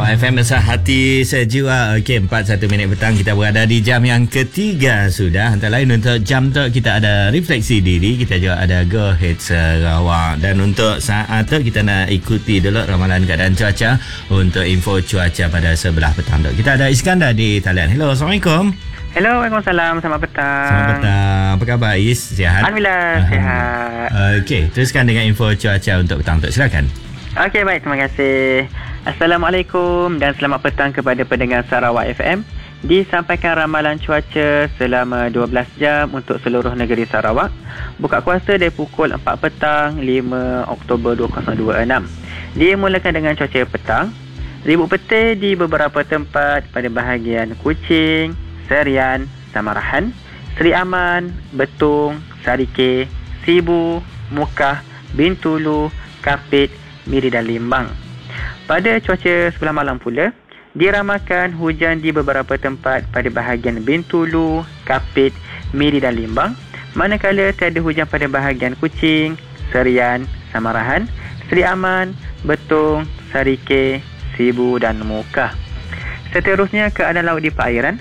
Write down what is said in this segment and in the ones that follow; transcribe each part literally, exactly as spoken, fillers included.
Sarawak F M Besar Hati Sejiwa. Okey, empat puluh satu minit petang kita berada di jam yang ketiga sudah. Antara lain untuk jam tu kita ada refleksi diri, kita juga ada Go Ahead Sarawak. Dan untuk saat tu kita nak ikuti dulu ramalan keadaan cuaca untuk info cuaca pada sebelah petang tu. Kita ada Iskandar di talian. Hello, Assalamualaikum. Hello, Waalaikumsalam. Selamat petang. Selamat petang. Apa khabar Is? Sihat? Alhamdulillah, sihat. Okey, teruskan dengan info cuaca untuk petang tu. Silakan. Okey, baik. Terima kasih. Assalamualaikum dan selamat petang kepada pendengar Sarawak F M. Disampaikan ramalan cuaca selama dua belas jam untuk seluruh negeri Sarawak. Buka kuasa dari pukul empat petang lima Oktober dua ribu dua puluh enam. Dimulakan dengan cuaca petang. Ribut petir di beberapa tempat pada bahagian Kuching, Serian, Samarahan, Seri Aman, Betung, Sarike, Sibu, Mukah, Bintulu, Kapit, Miri dan Limbang. Pada cuaca sebelah malam pula, diramalkan hujan di beberapa tempat pada bahagian Bintulu, Kapit, Miri dan Limbang, manakala tiada hujan pada bahagian Kuching, Serian, Samarahan, Seri Aman, Betung, Sarike, Sibu dan Mukah. Seterusnya keadaan laut di perairan.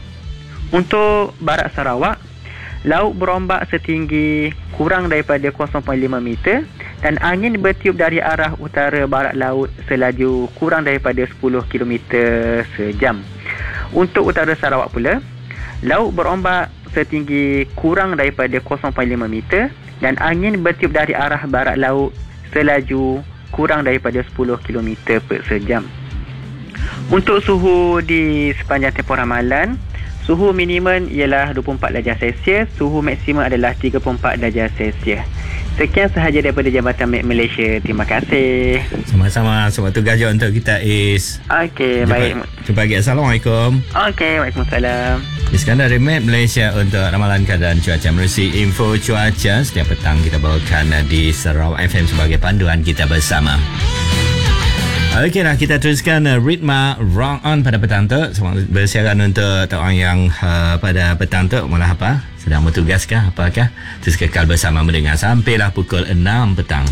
Untuk barat Sarawak, laut berombak setinggi kurang daripada kosong perpuluhan lima meter dan angin bertiup dari arah utara barat laut selaju kurang daripada sepuluh kilometer sejam. Untuk utara Sarawak pula, laut berombak setinggi kurang daripada kosong perpuluhan lima meter dan angin bertiup dari arah barat laut selaju kurang daripada sepuluh kilometer per sejam. Untuk suhu di sepanjang tempoh ramalan, suhu minimum ialah dua puluh empat darjah Celsius, suhu maksimum adalah tiga puluh empat darjah Celsius. Sekian sahaja daripada Jambatan Med Malaysia. Terima kasih. Sama-sama. Selamat tugas juga untuk kita, Is. Okey, baik. Jumpa lagi. Assalamualaikum. Okey, Waalaikumsalam. Iskandar dari Med Malaysia untuk ramalan keadaan cuaca. Menerusi info cuaca setiap petang kita bawakan di Sarawak F M sebagai panduan kita bersama. Okey, dah kita teruskan uh, ritma Rock On pada petang tu. Selamat bersiaran untuk orang yang uh, pada petang tu malah apa? Sedang bertugas kah? Apakah? Terus kekal bersama mendengar sampailah pukul enam petang.